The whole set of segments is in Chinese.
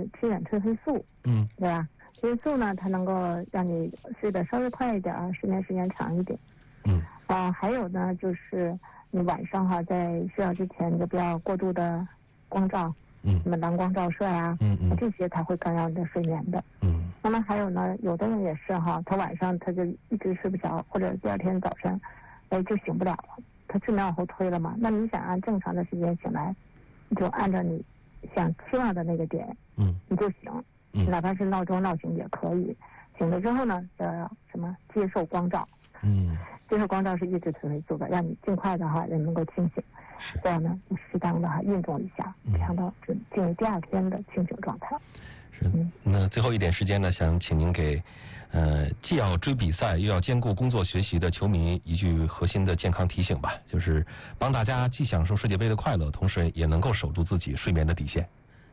吃点褪黑素，对吧？褪黑素呢，它能够让你睡得稍微快一点，睡眠时间长一点。还有呢，就是你晚上在睡觉之前就不要过度的光照，什么蓝光照射啊，这些它会干扰你的睡眠的。那么还有呢，有的人也是他晚上他就一直睡不着，或者第二天早晨，就醒不了了，他睡眠往后推了嘛。那你想按正常的时间醒来，你就按照你想期望的那个点，你就醒，哪怕是闹钟闹醒也可以。醒了之后呢，接受光照。接受光照是抑制褪黑素的，让你尽快的人能够清醒。这样呢，适当的运动一下，这样的就进入第二天的清醒状态。 那最后一点时间呢，想请您给既要追比赛又要兼顾工作学习的球迷一句核心的健康提醒吧，就是帮大家既享受世界杯的快乐，同时也能够守住自己睡眠的底线。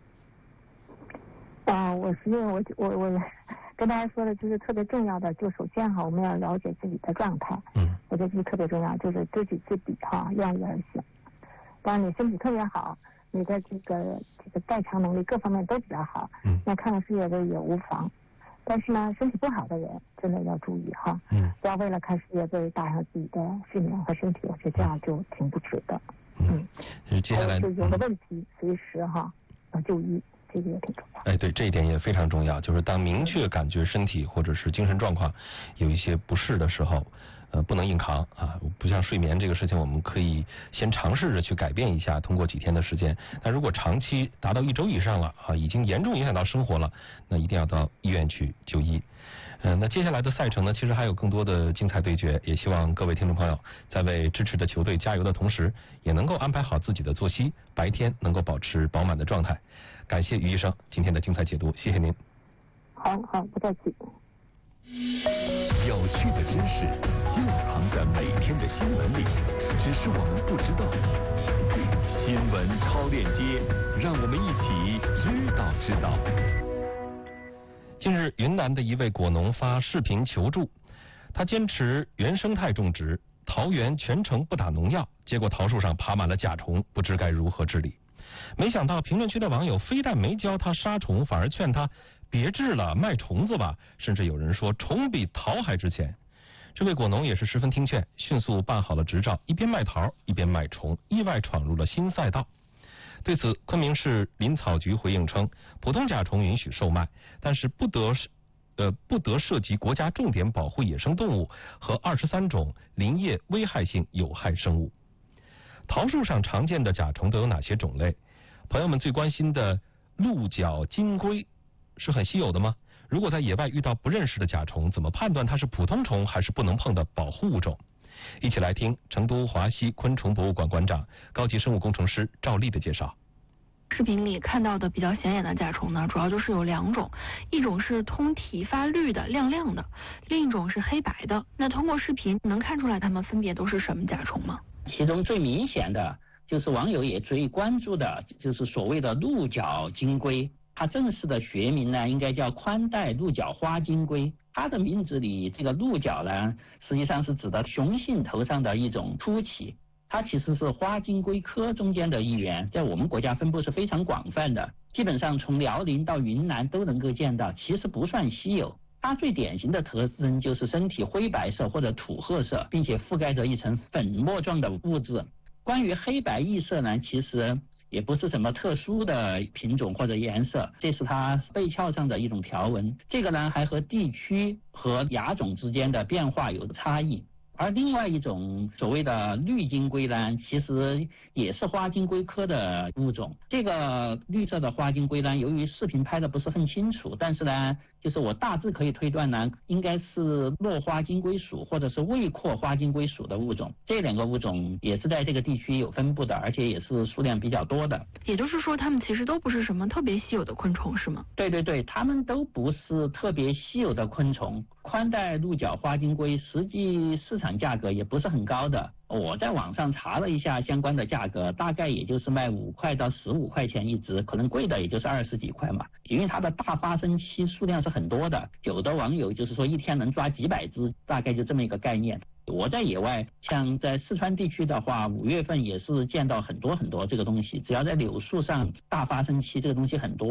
我跟大家说的就是特别重要的，就首先我们要了解自己的状态。我觉得这是特别重要，就是知己知彼量力而行。当然你身体特别好，你的这个代偿能力各方面都比较好，那看看世界杯也无妨。但是呢，身体不好的人真的要注意不要为了看世界杯打上自己的睡眠和身体，我觉得这样就挺不值的。 接下来就有的问题随时要就医。这个也挺重要。 对，这一点也非常重要。就是当明确感觉身体或者是精神状况有一些不适的时候，不能硬扛不像睡眠这个事情，我们可以先尝试着去改变一下，通过几天的时间。但如果长期达到1周以上了已经严重影响到生活了，那一定要到医院去就医。那接下来的赛程呢，其实还有更多的精彩对决，也希望各位听众朋友在为支持的球队加油的同时，也能够安排好自己的作息，白天能够保持饱满的状态。感谢于医生今天的精彩解读，谢谢您。 好，不客气。 有趣的知识就藏在每天的新闻里，只是我们不知道。新闻超链接，让我们一起知道。 近日，云南的一位果农发视频求助，他坚持原生态种植，桃园全程不打农药，结果桃树上爬满了甲虫，不知该如何治理。没想到评论区的网友非但没教他杀虫，反而劝他别治了，卖虫子吧，甚至有人说虫比桃还值钱。这位果农也是十分听劝，迅速办好了执照，一边卖桃一边卖虫，意外闯入了新赛道。对此，昆明市林草局回应称，普通甲虫允许售卖，但是不得涉及国家重点保护野生动物和23种林业危害性有害生物。桃树上常见的甲虫都有哪些种类？朋友们最关心的鹿角金龟是很稀有的吗？如果在野外遇到不认识的甲虫，怎么判断它是普通虫还是不能碰的保护物种？一起来听成都华西昆虫博物馆馆长、高级生物工程师赵丽的介绍。 视频里看到的比较显眼的甲虫呢，主要就是有2种，一种是通体发绿的亮亮的，另一种是黑白的。那通过视频能看出来它们分别都是什么甲虫吗？ 其中最明显的就是网友也最关注的，就是所谓的鹿角金龟。它正式的学名呢，应该叫宽带鹿角花金龟。它的名字里这个鹿角呢，实际上是指的雄性头上的一种突起。它其实是花金龟科中间的一员，在我们国家分布是非常广泛的，基本上从辽宁到云南都能够见到，其实不算稀有。它最典型的特征就是身体灰白色或者土褐色，并且覆盖着一层粉末状的物质。关于黑白异色呢，其实也不是什么特殊的品种或者颜色，这是它背鞘上的一种条纹。这个呢还和地区和亚种之间的变化有差异。而另外一种所谓的绿金龟呢，其实也是花金龟科的物种。这个绿色的花金龟呢，由于视频拍的不是很清楚，但是呢，就是我大致可以推断呢，应该是落花金龟属或者是未阔花金龟属的物种。这2个物种也是在这个地区有分布的，而且也是数量比较多的。 也就是说，它们其实都不是什么特别稀有的昆虫，是吗？ 对，它们都不是特别稀有的昆虫。宽带鹿角花金龟实际市场价格也不是很高的，我在网上查了一下相关的价格，大概也就是卖5块到15块钱一只，可能贵的也就是20几块嘛。因为它的大发生期数量是很多的，有的网友就是说一天能抓几百只，大概就这么一个概念。我在野外，像在四川地区的话，5月份也是见到很多这个东西，只要在柳树上大发生期这个东西很多。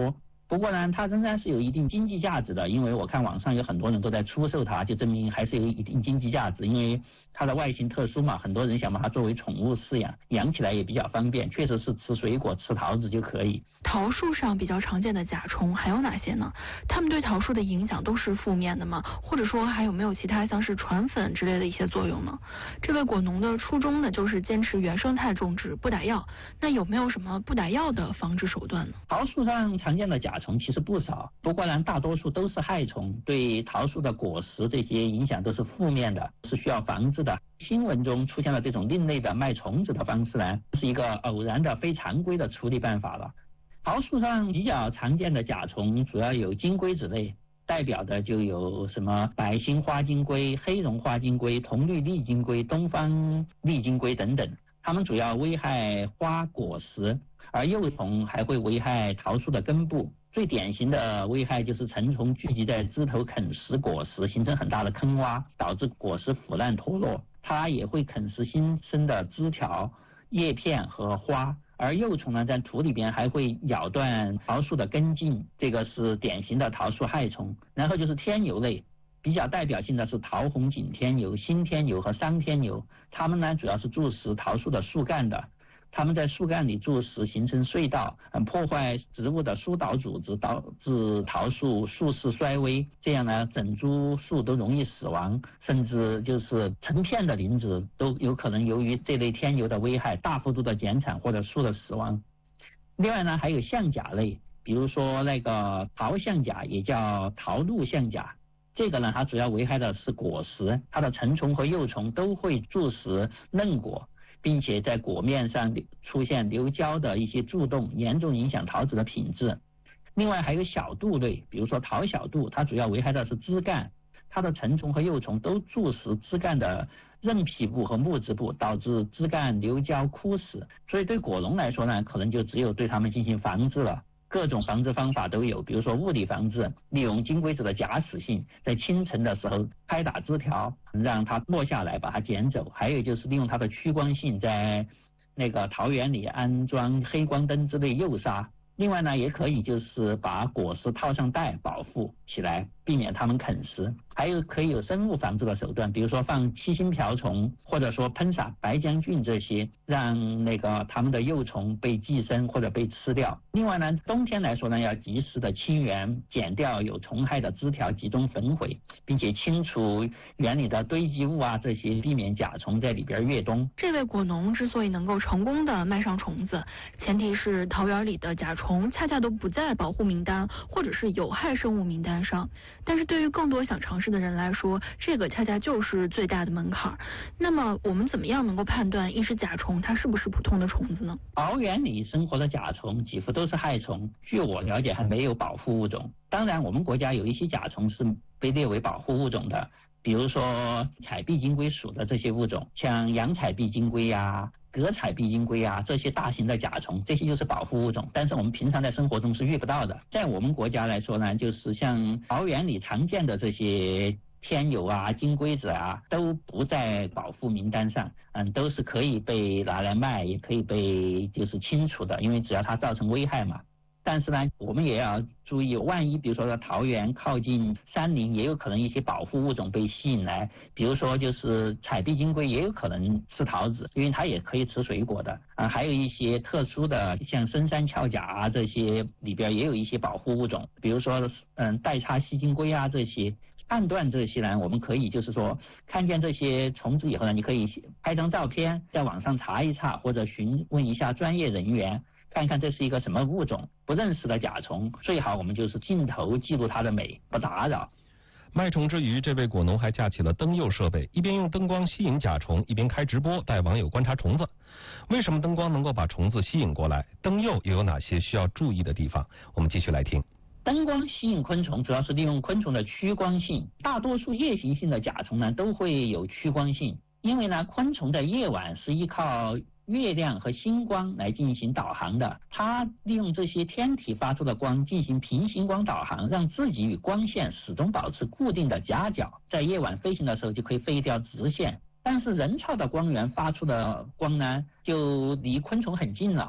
不过呢，它仍然是有一定经济价值的，因为我看网上有很多人都在出售它，就证明还是有一定经济价值。因为它的外形特殊嘛，很多人想把它作为宠物饲养，养起来也比较方便，确实是吃水果、吃桃子就可以。 桃树上比较常见的甲虫还有哪些呢？它们对桃树的影响都是负面的吗？或者说还有没有其他像是传粉之类的一些作用呢？这位果农的初衷呢，就是坚持原生态种植，不打药。那有没有什么不打药的防治手段呢？ 桃树上常见的甲虫其实不少，不过呢，大多数都是害虫，对桃树的果实这些影响都是负面的，是需要防治的。新闻中出现了这种另类的卖虫子的方式呢，是一个偶然的非常规的处理办法了。桃树上比较常见的甲虫主要有金龟子类，代表的就有什么白心花金龟、黑绒花金龟、铜绿丽金龟、东方丽金龟等等。它们主要危害花果实，而幼虫还会危害桃树的根部。最典型的危害就是成虫聚集在枝头啃食果实，形成很大的坑洼，导致果实腐烂脱落。它也会啃食新生的枝条、叶片和花。而幼虫呢，在土里边还会咬断桃树的根茎，这个是典型的桃树害虫。然后就是天牛类，比较代表性的是桃红景天牛、新天牛和桑天牛，它们呢主要是蛀食桃树的树干的。它们在树干里蛀食，形成隧道，破坏植物的疏导组织，导致桃树树势衰微。这样呢，整株树都容易死亡，甚至就是成片的林子都有可能由于这类天牛的危害大幅度的减产或者树的死亡。另外呢，还有象甲类，比如说那个桃象甲，也叫桃露象甲。这个呢，它主要危害的是果实，它的成虫和幼虫都会蛀食嫩果，并且在果面上出现流胶的一些蛀洞，严重影响桃子的品质。另外还有小蠹类，比如说桃小蠹，它主要危害的是枝干，它的成虫和幼虫都蛀食枝干的韧皮部和木质部，导致枝干流胶枯死。所以对果农来说呢，可能就只有对它们进行防治了。各种防治方法都有，比如说物理防治，利用金龟子的假死性，在清晨的时候拍打枝条，让它落下来，把它捡走。还有就是利用它的趋光性，在那个桃园里安装黑光灯之类诱杀。另外呢，也可以就是把果实套上袋保护起来，避免它们啃食。还有可以有生物防治的手段，比如说放七星瓢虫，或者说喷洒白浆菌这些，让那个它们的幼虫被寄生或者被吃掉。另外呢，冬天来说呢，要及时的清园，剪掉有虫害的枝条，集中焚毁，并且清除园里的堆积物啊，这些避免甲虫在里边越冬。 这位果农之所以能够成功的卖上虫子，前提是桃园里的甲虫恰恰都不在保护名单或者是有害生物名单上。但是对于更多想尝试的人来说，这个恰恰就是最大的门槛。那么我们怎么样能够判断一只甲虫它是不是普通的虫子呢？ 桃园里生活的甲虫几乎都是害虫，据我了解还没有保护物种。当然我们国家有一些甲虫是被列为保护物种的，比如说彩臂金龟属的这些物种，像洋彩臂金龟呀、革彩臂金龟啊，这些大型的甲虫，这些就是保护物种，但是我们平常在生活中是遇不到的。在我们国家来说呢，就是像桃园里常见的这些天牛啊、金龟子啊，都不在保护名单上，都是可以被拿来卖，也可以被就是清除的，因为只要它造成危害嘛。但是呢，我们也要注意，万一比如说在桃园靠近山林，也有可能一些保护物种被吸引来，比如说就是彩臂金龟也有可能吃桃子，因为它也可以吃水果的还有一些特殊的像深山鞘甲啊，这些里边也有一些保护物种，比如说带叉细金龟啊这些。判断这些呢，我们可以就是说看见这些虫子以后呢，你可以拍张照片，在网上查一查，或者询问一下专业人员，看看这是一个什么物种。不认识的甲虫，最好我们就是镜头记录它的美，不打扰。 卖虫之余，这位果农还架起了灯诱设备，一边用灯光吸引甲虫，一边开直播带网友观察虫子。为什么灯光能够把虫子吸引过来？灯诱又有哪些需要注意的地方？我们继续来听。 灯光吸引昆虫主要是利用昆虫的趋光性，大多数夜行性的甲虫呢都会有趋光性，因为呢昆虫在夜晚是依靠月亮和星光来进行导航的，它利用这些天体发出的光进行平行光导航，让自己与光线始终保持固定的夹角，在夜晚飞行的时候就可以飞一条直线。但是人造的光源发出的光呢就离昆虫很近了，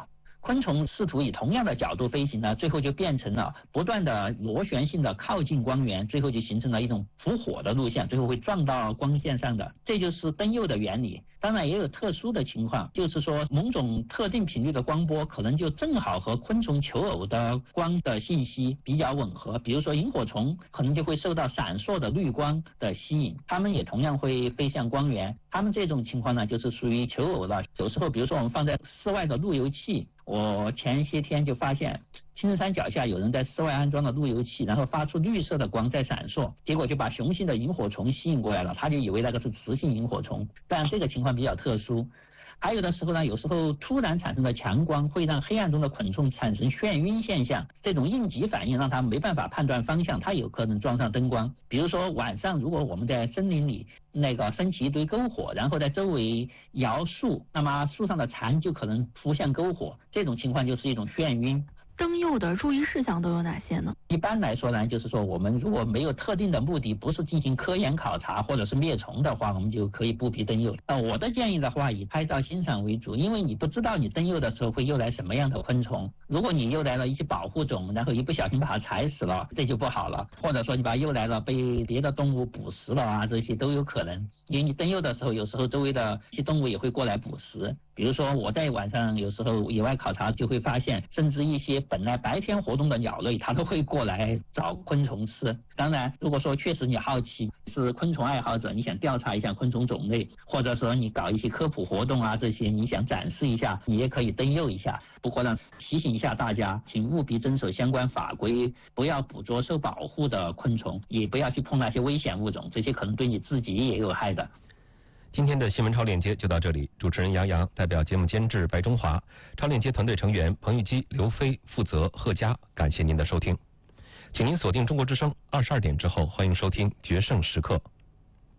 昆虫试图以同样的角度飞行呢，最后就变成了不断的螺旋性的靠近光源，最后就形成了一种伏火的路线，最后会撞到光线上的，这就是灯诱的原理。当然也有特殊的情况，就是说某种特定频率的光波可能就正好和昆虫求偶的光的信息比较吻合，比如说萤火虫可能就会受到闪烁的绿光的吸引，它们也同样会飞向光源。它们这种情况呢，就是属于求偶的。有时候比如说我们放在室外的路由器，我前些天就发现青城山脚下有人在室外安装了路由器，然后发出绿色的光在闪烁，结果就把雄性的萤火虫吸引过来了，他就以为那个是雌性萤火虫，但这个情况比较特殊。还有的时候呢，有时候突然产生的强光会让黑暗中的昆虫产生眩晕现象，这种应急反应让它没办法判断方向，它有可能撞上灯光。比如说晚上如果我们在森林里升起一堆篝火，然后在周围摇树，那么树上的蝉就可能扑向篝火，这种情况就是一种眩晕。 灯诱的注意事项都有哪些呢？ 一般来说呢，就是说我们如果没有特定的目的，不是进行科研考察或者是灭虫的话，我们就可以不必灯诱。我的建议的话，以拍照欣赏为主，因为你不知道你灯诱的时候会诱来什么样的昆虫。如果你诱来了一些保护种，然后一不小心把它踩死了，这就不好了。或者说你把它诱来了被别的动物捕食了啊，这些都有可能。因为你灯诱的时候，有时候周围的一些动物也会过来捕食。比如说我在晚上有时候野外考察就会发现，甚至一些本来白天活动的鸟类，它都会过来找昆虫吃。当然，如果说确实你好奇，是昆虫爱好者，你想调查一下昆虫种类，或者说你搞一些科普活动啊，这些你想展示一下，你也可以灯诱一下。不过呢，提醒一下大家，请务必遵守相关法规，不要捕捉受保护的昆虫，也不要去碰那些危险物种，这些可能对你自己也有害的。 今天的新闻超链接就到这里，主持人杨洋代表节目监制白中华，超链接团队成员彭玉基、刘飞，负责贺佳，感谢您的收听，请您锁定中国之声，22点之后欢迎收听决胜时刻。